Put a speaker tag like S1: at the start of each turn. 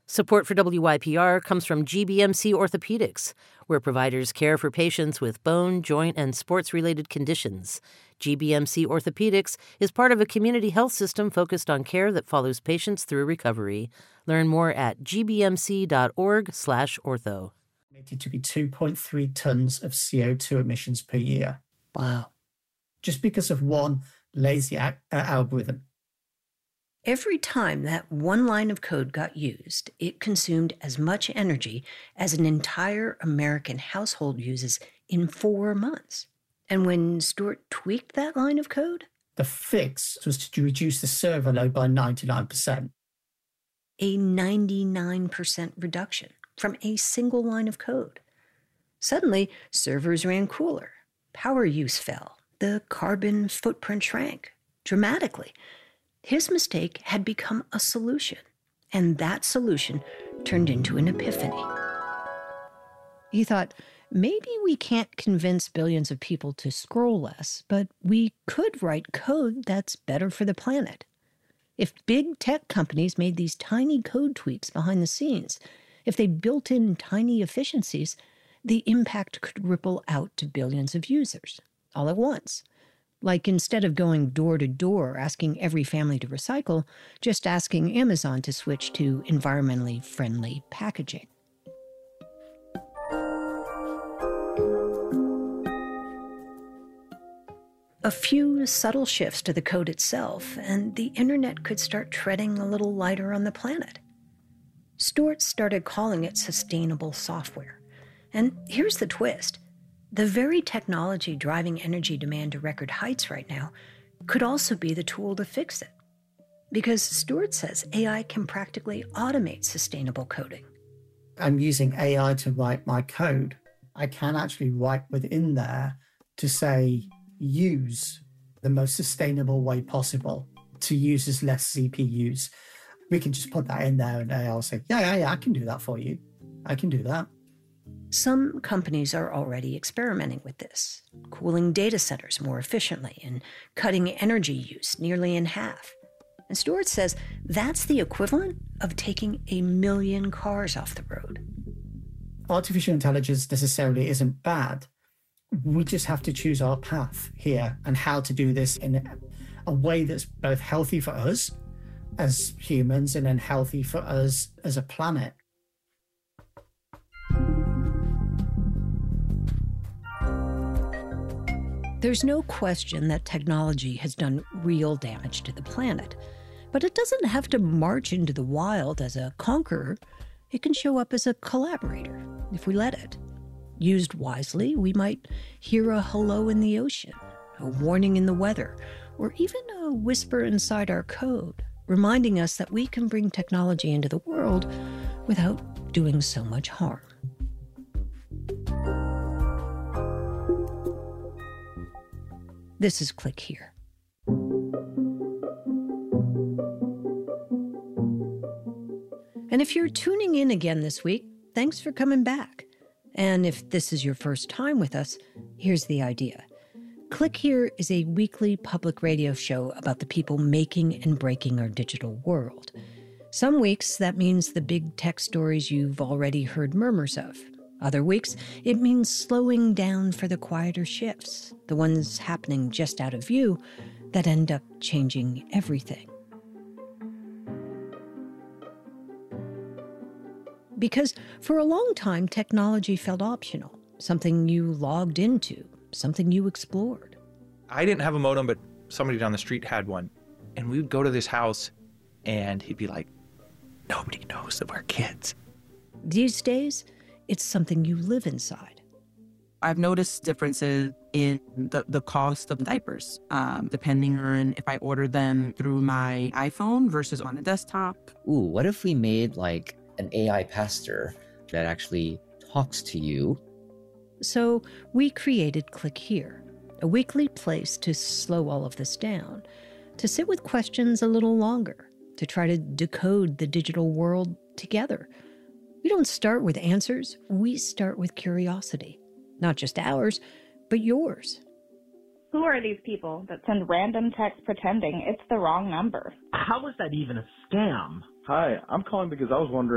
S1: Support for WYPR comes from GBMC Orthopedics, where providers care for patients with bone, joint, and sports-related conditions. GBMC Orthopedics is part of a community health system focused on care that follows patients through recovery. Learn more at gbmc.org/ortho.
S2: To be 2.3 tons of CO2 emissions per year.
S3: Wow.
S2: Just because of one lazy algorithm.
S3: Every time that one line of code got used, it consumed as much energy as an entire American household uses in 4 months. And when Stuart tweaked that line of code,
S2: the fix was to reduce the server load by 99%.
S3: A 99% reduction from a single line of code. Suddenly, servers ran cooler, power use fell, the carbon footprint shrank dramatically. His mistake had become a solution, and that solution turned into an epiphany. He thought, maybe we can't convince billions of people to scroll less, but we could write code that's better for the planet. If big tech companies made these tiny code tweaks behind the scenes, if they built in tiny efficiencies, the impact could ripple out to billions of users all at once. Like instead of going door to door asking every family to recycle, just asking Amazon to switch to environmentally friendly packaging. A few subtle shifts to the code itself, and the internet could start treading a little lighter on the planet. Stuart started calling it sustainable software. And here's the twist. The very technology driving energy demand to record heights right now could also be the tool to fix it. Because Stuart says AI can practically automate sustainable coding.
S2: I'm using AI to write my code. I can actually write within there to say, use the most sustainable way possible to use as less CPUs. We can just put that in there and AI will say, yeah, I can do that for you. I can do that.
S3: Some companies are already experimenting with this, cooling data centers more efficiently and cutting energy use nearly in half. And Stuart says that's the equivalent of taking 1 million cars off the road.
S2: Artificial intelligence necessarily isn't bad. We just have to choose our path here and how to do this in a way that's both healthy for us as humans and then healthy for us as a planet.
S3: There's no question that technology has done real damage to the planet, but it doesn't have to march into the wild as a conqueror. It can show up as a collaborator, if we let it. Used wisely, we might hear a hello in the ocean, a warning in the weather, or even a whisper inside our code, reminding us that we can bring technology into the world without doing so much harm. This is Click Here. And if you're tuning in again this week, thanks for coming back. And if this is your first time with us, here's the idea. Click Here is a weekly public radio show about the people making and breaking our digital world. Some weeks, that means the big tech stories you've already heard murmurs of. Other weeks, it means slowing down for the quieter shifts, the ones happening just out of view that end up changing everything. Because for a long time, technology felt optional, something you logged into, something you explored.
S4: I didn't have a modem, but somebody down the street had one. And we would go to this house, and he'd be like, nobody knows that we're kids.
S3: These days, it's something you live inside.
S5: I've noticed differences in the cost of diapers, depending on if I order them through my iPhone versus on a desktop.
S6: Ooh, what if we made like an AI pastor that actually talks to you?
S3: So we created Click Here, a weekly place to slow all of this down, to sit with questions a little longer, to try to decode the digital world together. We don't start with answers, we start with curiosity. Not just ours, but yours.
S7: Who are these people that send random texts pretending it's the wrong number?
S8: How is that even a scam?
S9: Hi, I'm calling because I was wondering